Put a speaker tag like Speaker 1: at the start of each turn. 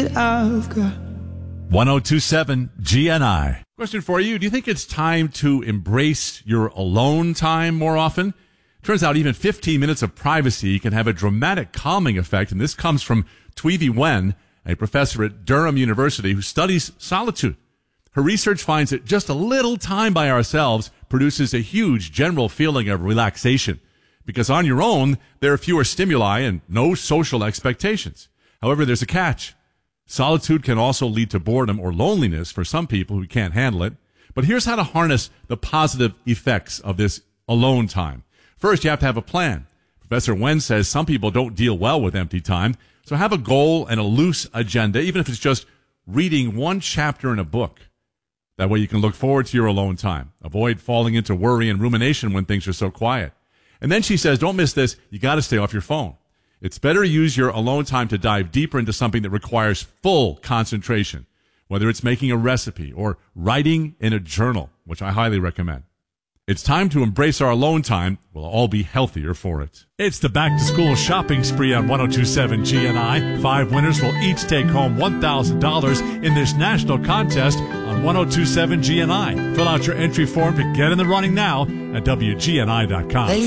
Speaker 1: that I've got.
Speaker 2: 1027 GNI. Question for you. Do you think it's time to embrace your alone time more often? Turns out even 15 minutes of privacy can have a dramatic calming effect, and this comes from Tweevy Wen, a professor at Durham University who studies solitude. Her research finds that just a little time by ourselves produces a huge general feeling of relaxation, because on your own, there are fewer stimuli and no social expectations. However, there's a catch. Solitude can also lead to boredom or loneliness for some people who can't handle it. But here's how to harness the positive effects of this alone time. First, you have to have a plan. Professor Wen says some people don't deal well with empty time, so have a goal and a loose agenda, even if it's just reading one chapter in a book. That way you can look forward to your alone time. Avoid falling into worry and rumination when things are so quiet. And then she says, don't miss this, you got to stay off your phone. It's better to use your alone time to dive deeper into something that requires full concentration, whether it's making a recipe or writing in a journal, which I highly recommend. It's time to embrace our alone time. We'll all be healthier for it. It's the back-to-school shopping spree on 1027 GNI. 5 winners will each take home $1,000 in this national contest on 1027 GNI. Fill out your entry form to get in the running now at WGNI.com.